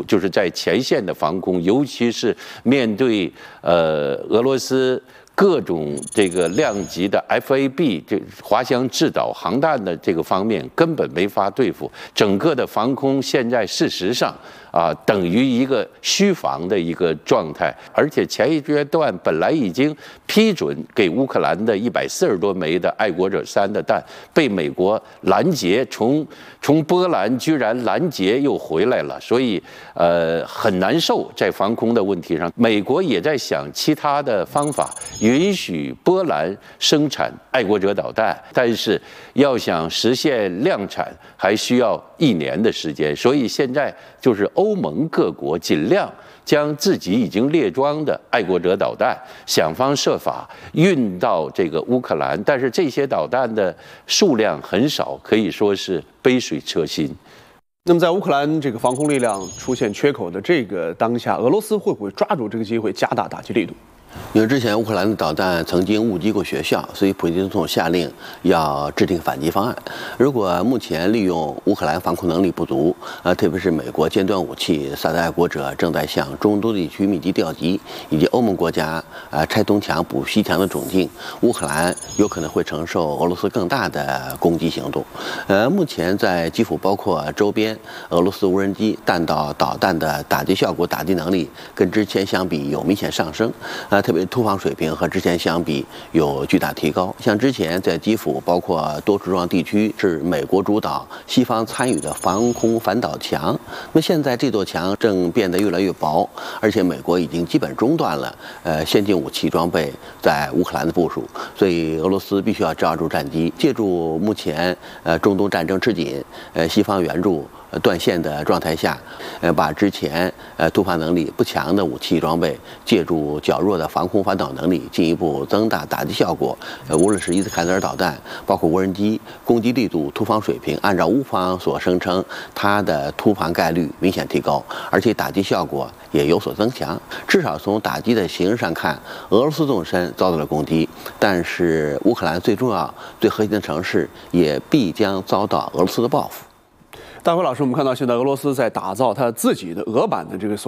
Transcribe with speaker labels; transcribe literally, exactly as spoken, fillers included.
Speaker 1: 就是在前线的防空，尤其是面对呃俄罗斯。各种这个量级的 F A B 这滑翔制导航弹的这个方面根本没法对付，整个的防空现在事实上啊等于一个虚防的一个状态，而且前一阶段本来已经批准给乌克兰的一百四十多枚的爱国者三的弹被美国拦截，从从波兰居然拦截又回来了，所以呃很难受在防空的问题上，美国也在想其他的方法。允许波兰生产爱国者导弹，但是要想实现量产，还需要一年的时间。所以现在就是欧盟各国尽量将自己已经列装的爱国者导弹，想方设法运到这个乌克兰。但是这些导弹的数量很少，可以说是杯水车薪。
Speaker 2: 那么，在乌克兰这个防空力量出现缺口的这个当下，俄罗斯会不会抓住这个机会加大打击力度？
Speaker 3: 因为之前乌克兰的导弹曾经误击过学校，所以普京总统下令要制定反击方案。如果目前利用乌克兰防空能力不足，呃，特别是美国尖端武器萨德爱国者正在向中东地区密集调集，以及欧盟国家呃拆东墙补西墙的窘境，乌克兰有可能会承受俄罗斯更大的攻击行动。呃，目前在基辅包括周边，俄罗斯无人机、弹道导弹的打击效果、打击能力跟之前相比有明显上升。呃，特别突防水平和之前相比有巨大提高。像之前在基辅，包括多处重要地区是美国主导、西方参与的防空反导墙。那现在这座墙正变得越来越薄，而且美国已经基本中断了呃先进武器装备在乌克兰的部署，所以俄罗斯必须要抓住战机，借助目前呃中东战争吃紧、呃西方援助断线的状态下，呃，把之前呃突发能力不强的武器装备，借助较弱的防空反导能力，进一步增大打击效果。呃，无论是伊斯坎德尔导弹，包括无人机，攻击力度、突防水平，按照乌方所声称，它的突防概率明显提高，而且打击效果也有所增强。至少从打击的形式上看，俄罗斯纵深遭到了攻击，但是乌克兰最重要、最核心的城市也必将遭到俄罗斯的报复。
Speaker 2: 大辉老师，我们看到现在俄罗斯在打造它自己的俄版的这个所